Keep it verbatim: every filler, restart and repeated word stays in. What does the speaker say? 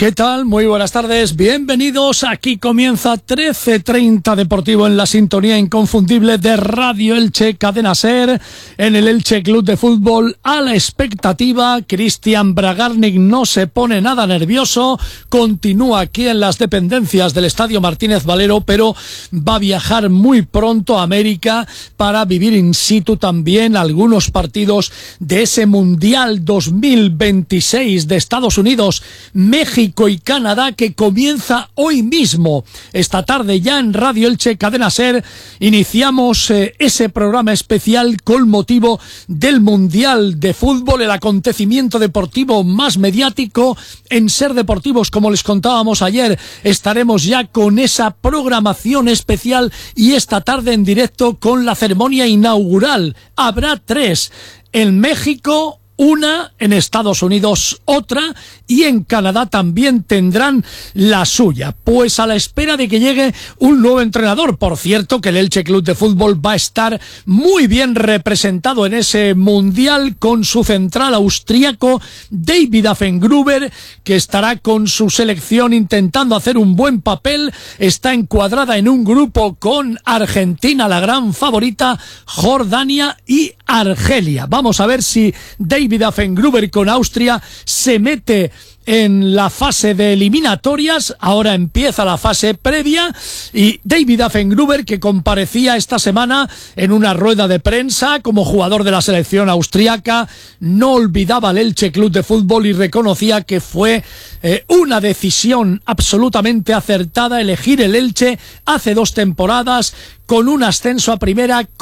¿Qué tal? Muy buenas tardes, bienvenidos. Aquí comienza trece treinta Deportivo en la sintonía inconfundible de Radio Elche Cadena Ser, en el Elche Club de Fútbol a la expectativa. Cristian Bragarnik no se pone nada nervioso, continúa aquí en las dependencias del Estadio Martínez Valero, pero va a viajar muy pronto a América para vivir in situ también algunos partidos de ese Mundial dos mil veintiséis de Estados Unidos, México y Canadá, que comienza hoy mismo. Esta tarde ya en Radio Elche Cadena Ser iniciamos eh, ese programa especial con motivo del Mundial de Fútbol, el acontecimiento deportivo más mediático en Ser Deportivos. Como les contábamos ayer, estaremos ya con esa programación especial y esta tarde en directo con la ceremonia inaugural. Habrá tres en México, una en Estados Unidos, otra, y en Canadá también tendrán la suya. Pues a la espera de que llegue un nuevo entrenador. Por cierto, que el Elche Club de Fútbol va a estar muy bien representado en ese Mundial con su central austríaco David Affengruber, que estará con su selección intentando hacer un buen papel. Está encuadrada en un grupo con Argentina, la gran favorita, Jordania y Argelia. Vamos a ver si David David Affengruber con Austria se mete en la fase de eliminatorias. Ahora empieza la fase previa y David Affengruber, que comparecía esta semana en una rueda de prensa como jugador de la selección austriaca, no olvidaba al Elche Club de Fútbol y reconocía que fue eh, una decisión absolutamente acertada elegir el Elche hace dos temporadas con un ascenso a primera